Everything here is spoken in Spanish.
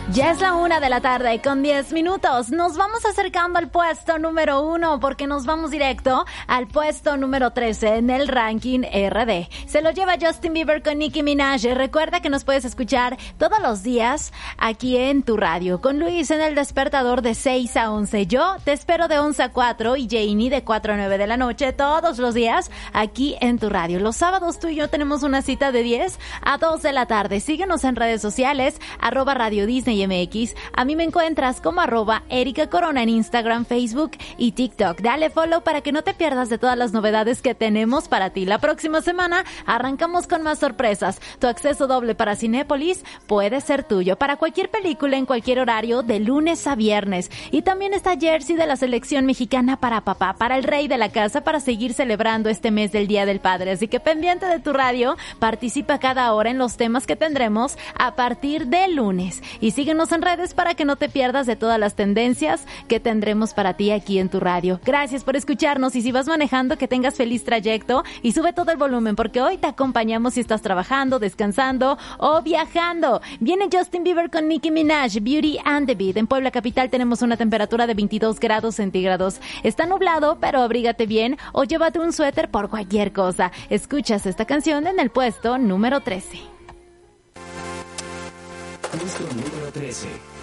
Ya es la 1:00 con 10 minutos. Nos vamos acercando al puesto número 1 porque nos vamos directo al puesto número 13 en el ranking RD. Se lo lleva Justin Bieber con Nicki Minaj. Recuerda que nos puedes escuchar todos los días aquí en tu radio. Con Luis en el despertador de 6 a 11. Yo te espero de 11 a 4 y Janie de 4 a 9 de la noche todos los días aquí en tu radio. Los sábados tú y yo tenemos una cita de 10 a 2 de la tarde. Síguenos en redes sociales, @Radio Disney MX. A mí me encuentras como @Erika Corona en Instagram, Facebook y TikTok. Dale follow para que no te pierdas de todas las novedades que tenemos para ti. La próxima semana arrancamos con más sorpresas. Tu acceso doble para Cinépolis puede ser tuyo para cualquier película en cualquier horario de lunes a viernes. Y también está jersey de la selección mexicana para papá, para el rey de la casa, para seguir celebrando este mes del Día del Padre. Así que pendiente de tu radio, participa cada hora en los temas que tendremos a partir de lunes. Y síguenos en redes para que no te pierdas de todas las tendencias que tendremos para ti aquí en tu radio. Gracias por escucharnos y si vas manejando, que tengas feliz trayecto y sube todo el volumen porque hoy te acompañamos si estás trabajando, descansando o viajando. Viene Justin Bieber con Nicki Minaj, Beauty and the Beat. En Puebla capital tenemos una temperatura de 22 grados centígrados. Está nublado, pero abrígate bien o llévate un suéter por cualquier cosa. Escuchas esta canción en el puesto número 13. Puesto número 13.